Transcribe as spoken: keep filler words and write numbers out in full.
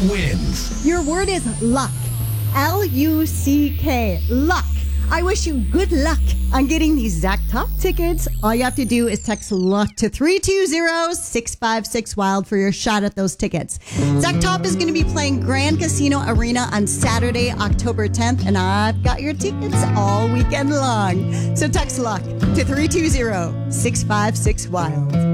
wins. Your word is luck. L U C K. Luck. I wish you good luck on getting these Zach Top tickets. All you have to do is text LUCK to three two zero, six five six, WILD for your shot at those tickets. Zach Top is going to be playing Grand Casino Arena on Saturday, October tenth, and I've got your tickets all weekend long. So text LUCK to three two zero, six five six, WILD.